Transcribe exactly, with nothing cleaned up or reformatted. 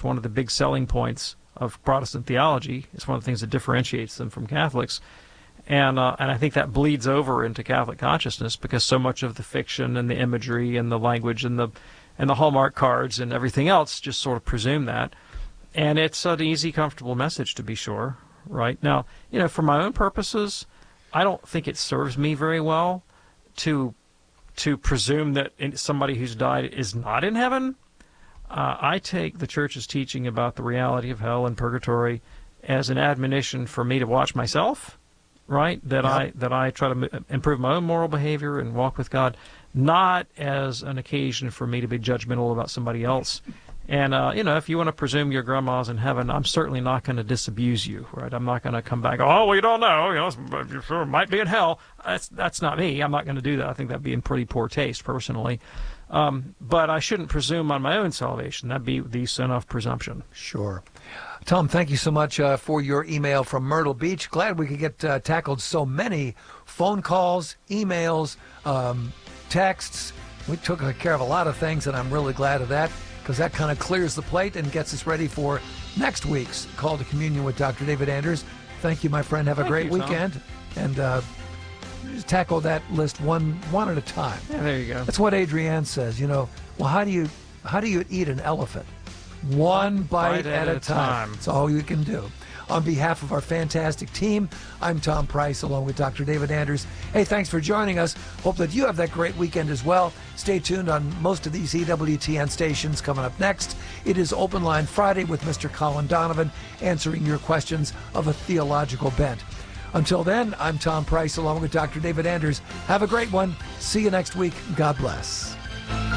It's one of the big selling points of Protestant theology. It's one of the things that differentiates them from Catholics. And uh, and I think that bleeds over into Catholic consciousness because so much of the fiction and the imagery and the language and the and the Hallmark cards and everything else just sort of presume that. And it's an easy, comfortable message, to be sure. Right? Now, you know, for my own purposes, I don't think it serves me very well to to presume that somebody who's died is not in heaven. Uh, I take the Church's teaching about the reality of hell and purgatory as an admonition for me to watch myself, right? That yep. I that I try to improve my own moral behavior and walk with God, not as an occasion for me to be judgmental about somebody else. And, uh, you know, if you want to presume your grandma's in heaven, I'm certainly not going to disabuse you, right? I'm not going to come back, oh, well, you don't know, you know, you sure might be in hell. That's, that's not me. I'm not going to do that. I think that'd be in pretty poor taste, personally. Um, but I shouldn't presume on my own salvation. That'd be the sin of presumption. Sure. Tom, thank you so much uh, for your email from Myrtle Beach. Glad we could get uh, tackled so many phone calls, emails, um, texts. We took care of a lot of things, and I'm really glad of that, because that kind of clears the plate and gets us ready for next week's Call to Communion with Doctor David Anders. Thank you, my friend. Have a Thank great you, weekend. And uh, just tackle that list one one at a time. Yeah, there you go. That's what Adrienne says. You know, well, how do you how do you eat an elephant? One bite, bite at, at a time. time. That's all you can do. On behalf of our fantastic team, I'm Tom Price, along with Doctor David Anders. Hey, thanks for joining us. Hope that you have that great weekend as well. Stay tuned on most of these E W T N stations. Coming up next, it is Open Line Friday with Mister Colin Donovan, answering your questions of a theological bent. Until then, I'm Tom Price, along with Doctor David Anders. Have a great one. See you next week. God bless.